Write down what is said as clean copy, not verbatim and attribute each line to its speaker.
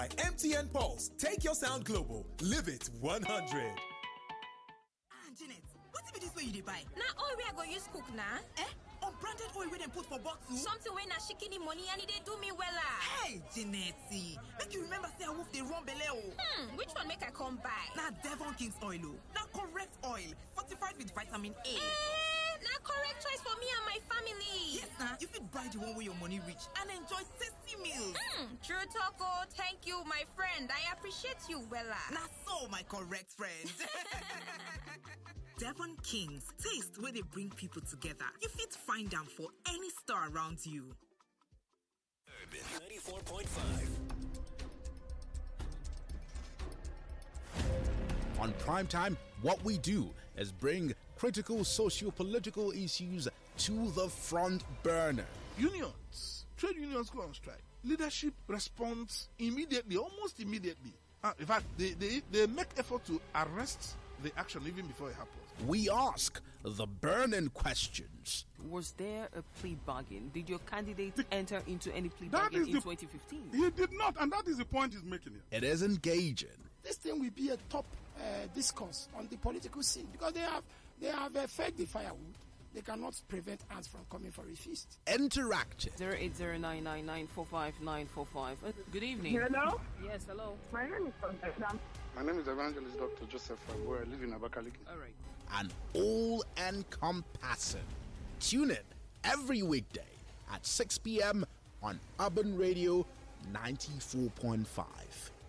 Speaker 1: MTN Pulse. Take your sound global. Live it 100.
Speaker 2: Janet, what be this way you buy?
Speaker 3: Now oil we I go use cook now.
Speaker 2: Unbranded oil we dem put for bottle.
Speaker 3: Something when na shikini money and they do me wella.
Speaker 2: Hey, Janet, make you remember say I wolf the run belle o.
Speaker 3: Which one make I come buy?
Speaker 2: Now Devon King's oil o. Now correct oil, fortified with vitamin A.
Speaker 3: Now correct choice for me and my family.
Speaker 2: Yes, now you fit buy the one where your money reach and enjoy tasty meals.
Speaker 3: True talk. Thank you, my friend. I appreciate you wella.
Speaker 2: Now so my correct friend. Devon Kings, taste where they bring people together. You fit find them for any store around you.
Speaker 4: Urban 94.5.
Speaker 5: On Primetime, what we do is bring critical socio-political issues to the front burner.
Speaker 6: Unions, trade unions go on strike. Leadership responds immediately, almost immediately. In fact, they make effort to arrest the action even before it happens.
Speaker 5: We ask the burning questions.
Speaker 7: Was there a plea bargain? Did your candidate enter into any plea bargain in 2015?
Speaker 6: He did not, and that is the point he's making here.
Speaker 5: It is engaging.
Speaker 8: This thing will be a top discourse on the political scene because they have fed the firewood. They cannot prevent ants from coming for a feast.
Speaker 5: Interactive.
Speaker 7: 08099945945. Good evening.
Speaker 9: Hello?
Speaker 7: Yes, hello.
Speaker 9: My name is Constance.
Speaker 10: My name is Evangelist Dr. Joseph Fagbo. I live in Abakaliki.
Speaker 7: All right.
Speaker 5: And all-encompassing. Tune in every weekday at 6 p.m. on Urban Radio 94.5.